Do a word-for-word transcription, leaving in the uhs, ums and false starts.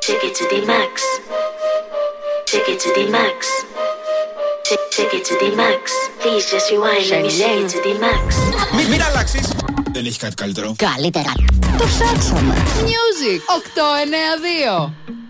Take it to the max. Take it to the max. Take, take it to the max. Please just rewind. Let me take it to the max. Μην, μην αλλάξεις. Δεν έχει κάτι καλύτερο. Καλύτερα. Το ψάξαμε. Music οκτώ εννιά δύο.